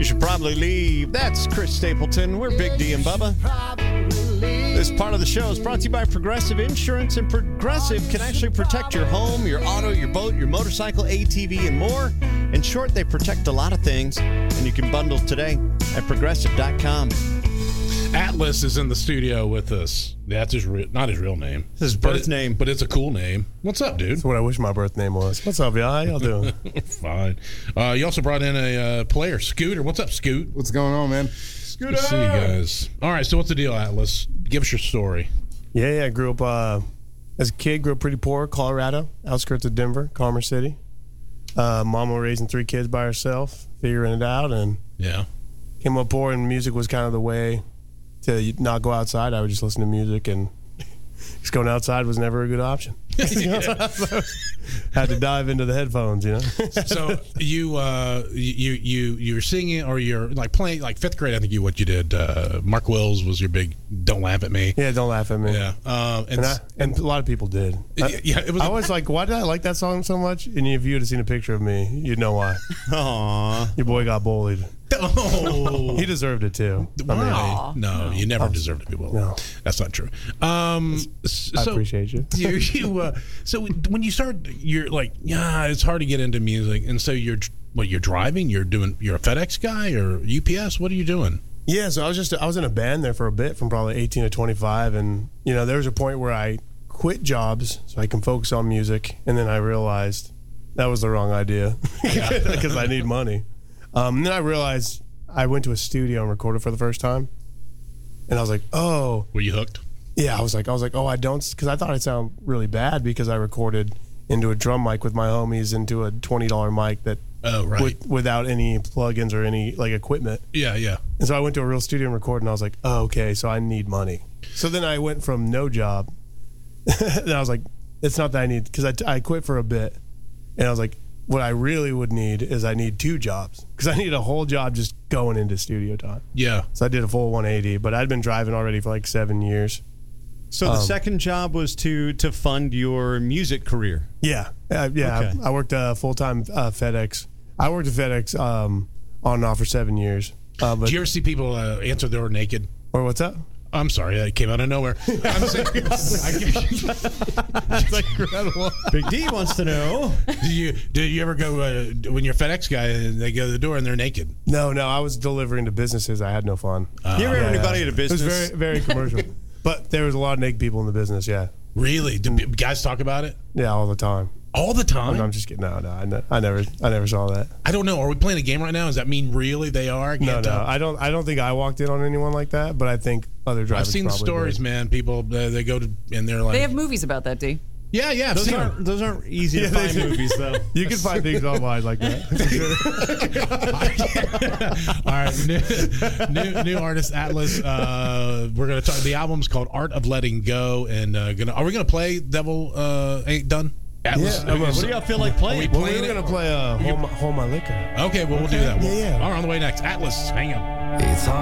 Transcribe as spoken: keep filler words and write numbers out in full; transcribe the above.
You should probably leave. That's Chris Stapleton. We're Big D and Bubba. This part of the show is brought to you by Progressive Insurance, and Progressive can actually protect your home, your auto, your boat, your motorcycle, A T V, and more. In short, they protect a lot of things, and you can bundle today at progressive dot com. Atlas is in the studio with us. That's his re- not his real name. This is his birth but it, name. But it's a cool name. What's up, dude? That's what I wish my birth name was. What's up, y'all? How y'all doing? Fine. Uh, you also brought in a uh, player, Scooter. What's up, Scoot? What's going on, man? Scooter! Good to see you guys. All right, so what's the deal, Atlas? Give us your story. Yeah, yeah. I grew up uh, as a kid, grew up pretty poor, Colorado, outskirts of Denver, Commerce City. Uh, Mama raising three kids by herself, figuring it out, and yeah, came up poor, and music was kind of the way to not go outside. I would just listen to music, and just going outside was never a good option. So, had to dive into the headphones, you know. So you uh, you you you're singing, or you're like playing, like fifth grade. I think you what you did. Uh, Mark Wills was your big. Don't laugh at me. Yeah, don't laugh at me. Yeah, um, and, and, I, and a lot of people did. I, yeah, it was. I was like, why did I like that song so much? And if you would have seen a picture of me, you'd know why. Aww, your boy got bullied. Oh. He deserved it too. Wow. I mean, no, you never deserved to be bullied. No. That's not true. Um, so, I appreciate you. you, you uh, so when you start, you're like, yeah, it's hard to get into music, and so you're what? You're driving. You're doing. You're a FedEx guy or U P S. What are you doing? Yeah, so I was just I was in a band there for a bit, from probably eighteen to twenty-five, and you know there was a point where I quit jobs so I can focus on music, and then I realized that was the wrong idea because I need money. Um, and then I realized I went to a studio and recorded for the first time, and I was like, oh. Were you hooked? Yeah, I was like, I was like, oh, I don't, because I thought I'd sound really bad because I recorded into a drum mic with my homies into a twenty dollar mic that, oh right, with, without any plugins or any like equipment. Yeah, yeah. And so I went to a real studio and recorded, and I was like, oh, okay, so I need money. So then I went from no job, and I was like, it's not that I need, because I, I quit for a bit, and I was like, what I really would need is I need two jobs, because I need a whole job just going into studio time. Yeah. So I did a full one eighty, but I'd been driving already for like seven years. So the um, second job was to to fund your music career? Yeah. Uh, yeah. Okay. I, I worked uh, full-time uh, FedEx. I worked at FedEx um, on and off for seven years. Uh, but, do you ever see people uh, answer the door naked? Or what's up? I'm sorry, it came out of nowhere. I'm saying, That's incredible. Big D wants to know. Do you do you ever go uh, when you're a FedEx guy and they go to the door and they're naked? No, no, I was delivering to businesses. I had no fun. Uh, you ever have yeah, anybody yeah. at a business? It was very, very commercial. But there was a lot of naked people in the business. Yeah. Really? Do mm. guys talk about it? Yeah, all the time. All the time? I'm just kidding. No, no, I, ne- I never, I never saw that. I don't know. Are we playing a game right now? Does that mean really they are? I no, no. Tell. I don't. I don't think I walked in on anyone like that. But I think other drivers. I've seen the stories, did. man. People uh, they go to and they're like. They have movies about that, D. Yeah, yeah. I've those seen aren't them. those aren't easy to yeah, find movies though. You can find things online like that. All right, new, new new artist Atlas. Uh, we're gonna talk. The album's called Art of Letting Go, and uh, gonna are we gonna play Devil uh, Ain't Done? Atlas. Yeah, what do y'all feel like playing? Well, we're going to play uh, Hold, My, Hold My Liquor. Okay, well, we'll do that. We'll, yeah, yeah. All right, on the way next. Atlas, hang on. It's hard.